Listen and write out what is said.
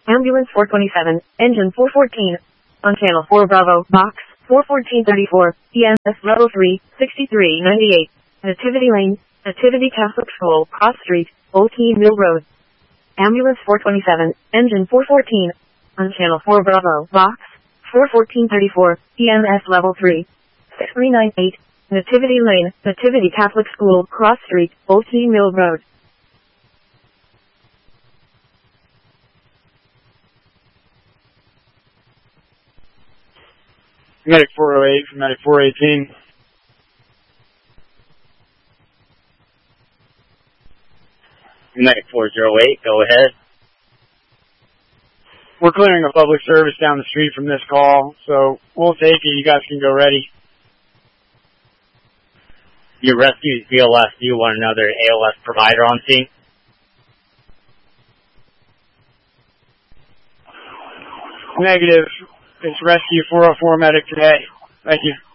Ambulance 427, engine 414. On channel 4 Bravo, box 41434, EMS level 3, 6398. Nativity Lane, Nativity Catholic School, Cross Street, Old Keene Mill Road. Ambulance 427, engine 414. On channel 4 Bravo, box 41434, EMS level 3, 6398. Nativity Lane, Nativity Catholic School, Cross Street, Old Keene Mill Road. Medic 408 from Medic 418. Medic 408, go ahead. We're clearing a public service down the street from this call, so we'll take it. You guys can go ready. Your rescue is BLS. Do you want another ALS provider on scene? Negative. It's Rescue 404 Medic today. Thank you.